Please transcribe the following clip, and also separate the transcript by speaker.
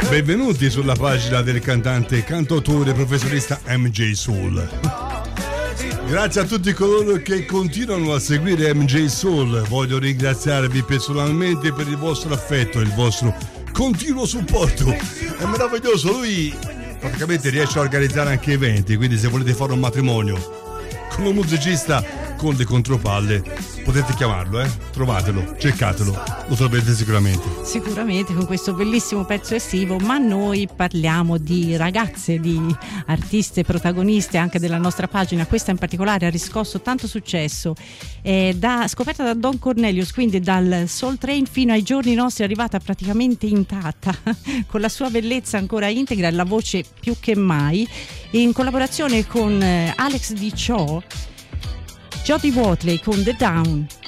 Speaker 1: Benvenuti sulla pagina del cantante, cantautore, professionista MJ Soul. Grazie a tutti coloro che continuano a seguire MJ Soul. Voglio ringraziarvi personalmente per il vostro affetto, il vostro continuo supporto. È meraviglioso, lui praticamente riesce a organizzare anche eventi, quindi se volete fare un matrimonio con un musicista con le contropalle potete chiamarlo, trovatelo, cercatelo, lo troverete
Speaker 2: sicuramente con questo bellissimo pezzo estivo. Ma noi parliamo di ragazze, di artiste protagoniste anche della nostra pagina. Questa in particolare ha riscosso tanto successo, scoperta da Don Cornelius, quindi dal Soul Train fino ai giorni nostri, è arrivata praticamente intatta con la sua bellezza ancora integra e la voce più che mai, in collaborazione con Alex Di Ciò, Jody Watley con The Down.